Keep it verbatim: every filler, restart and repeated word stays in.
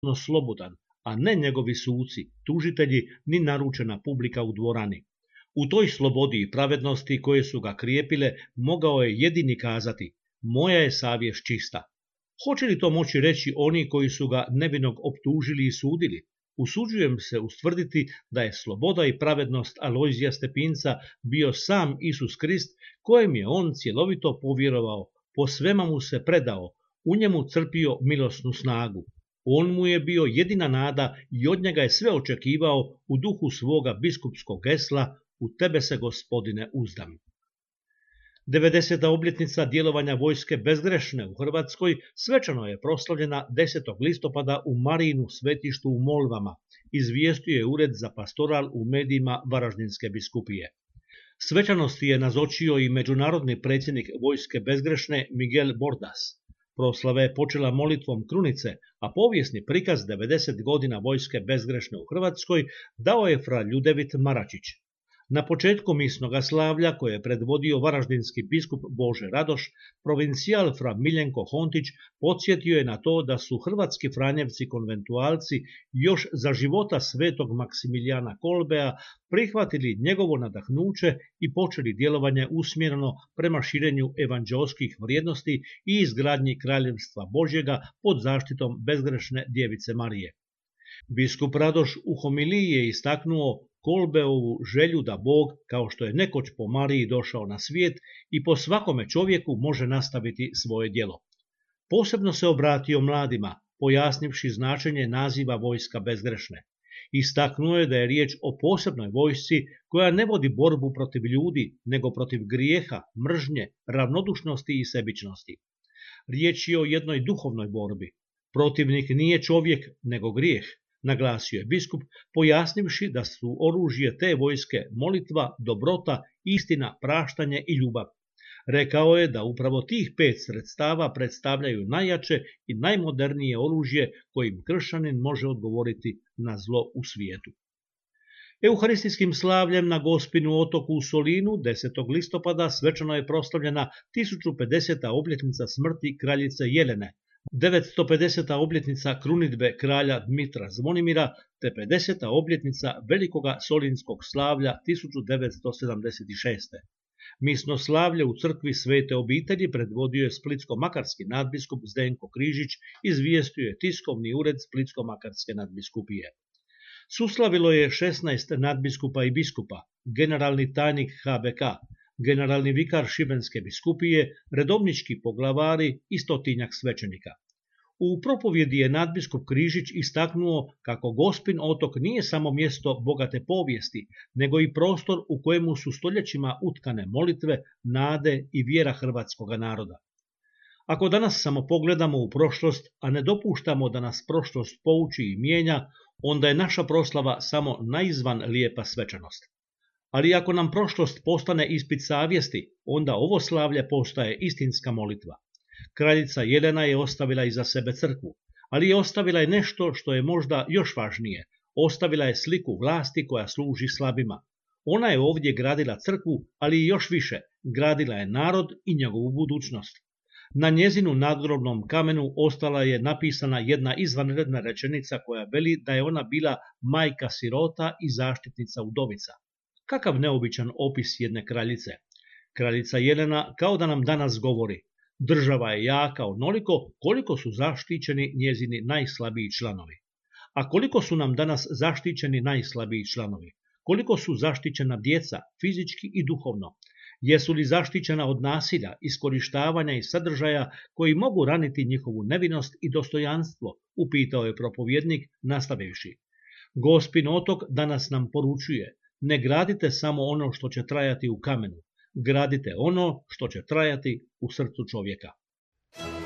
slobodan, a ne njegovi suci, tužitelji ni naručena publika u dvorani. U toj slobodi i pravednosti koje su ga krijepile, mogao je jedini kazati: moja je savjest čista. Hoće li to moći reći oni koji su ga nevinog optužili i sudili? Usuđujem se ustvrditi da je sloboda i pravednost Alojzija Stepinca bio sam Isus Krist, kojem je on cjelovito povjerovao, po svema mu se predao, u njemu crpio milosnu snagu. On mu je bio jedina nada i od njega je sve očekivao u duhu svoga biskupskog gesla: u tebe se, Gospodine, uzdam. devedeseta obljetnica djelovanja Vojske bezgrešne u Hrvatskoj svečano je proslavljena desetog listopada u Marijinu svetištu u Molvama, izvijestio je Ured za pastoral u medijima Varaždinske biskupije. Svečanosti je nazočio i međunarodni predsjednik Vojske bezgrešne Miguel Bordas. Proslava je počela molitvom krunice, a povijesni prikaz devedeset godina Vojske bezgrešne u Hrvatskoj dao je fra Ljudevit Maračić. Na početku misnoga slavlja, koje je predvodio varaždinski biskup Bože Radoš, provincijal fra Miljenko Hontić podsjetio je na to da su hrvatski franjevci konventualci još za života svetog Maksimilijana Kolbea prihvatili njegovo nadahnuće i počeli djelovanje usmjereno prema širenju evanđeoskih vrijednosti i izgradnji kraljevstva Božjega pod zaštitom bezgrešne djevice Marije. Biskup Radoš u homiliji je istaknuo Kolbeovu želju da Bog, kao što je nekoć po Mariji došao na svijet, i po svakome čovjeku može nastaviti svoje djelo. Posebno se obratio mladima, pojasnivši značenje naziva Vojska bezgrešne. Istaknuo je da je riječ o posebnoj vojsci koja ne vodi borbu protiv ljudi, nego protiv grijeha, mržnje, ravnodušnosti i sebičnosti. Riječ je o jednoj duhovnoj borbi. Protivnik nije čovjek, nego grijeh, naglasio je biskup, pojasnivši da su oružje te vojske molitva, dobrota, istina, praštanje i ljubav. Rekao je da upravo tih pet sredstava predstavljaju najjače i najmodernije oružje kojim kršćanin može odgovoriti na zlo u svijetu. Euharistijskim slavljem na Gospinu otoku u Solinu desetog listopada svečano je proslavljena tisuću pedeseta obljetnica smrti kraljice Jelene, devetsto pedeseta obljetnica krunidbe kralja Dmitra Zvonimira te pedeseta obljetnica velikoga solinskog slavlja tisuću devetsto sedamdeset šeste. Misno slavlje u crkvi Svete obitelji predvodio je splitsko-makarski nadbiskup Zdenko Križić, izvijestio je tiskovni ured splitsko-makarske nadbiskupije. Suslavilo je šesnaest nadbiskupa i biskupa, generalni tajnik H B K, generalni vikar Šibenske biskupije, redovnički poglavari i stotinjak svećenika. U propovjedi je nadbiskup Križić istaknuo kako Gospin otok nije samo mjesto bogate povijesti, nego i prostor u kojemu su stoljećima utkane molitve, nade i vjera hrvatskoga naroda. Ako danas samo pogledamo u prošlost, a ne dopuštamo da nas prošlost pouči i mijenja, onda je naša proslava samo naizvan lijepa svečanost. Ali ako nam prošlost postane ispit savjesti, onda ovo slavlje postaje istinska molitva. Kraljica Jelena je ostavila iza sebe crkvu, ali je ostavila je nešto što je možda još važnije. Ostavila je sliku vlasti koja služi slabima. Ona je ovdje gradila crkvu, ali i još više, gradila je narod i njegovu budućnost. Na njezinu nadgrobnom kamenu ostala je napisana jedna izvanredna rečenica koja veli da je ona bila majka sirota i zaštitnica udovica. Kakav neobičan opis jedne kraljice. Kraljica Jelena kao da nam danas govori: država je jaka onoliko koliko su zaštićeni njezini najslabiji članovi. A koliko su nam danas zaštićeni najslabiji članovi? Koliko su zaštićena djeca, fizički i duhovno? Jesu li zaštićena od nasilja, iskorištavanja i sadržaja koji mogu raniti njihovu nevinost i dostojanstvo? Upitao je propovjednik, nastavivši: Gospin otok danas nam poručuje: ne gradite samo ono što će trajati u kamenu, gradite ono što će trajati u srcu čovjeka.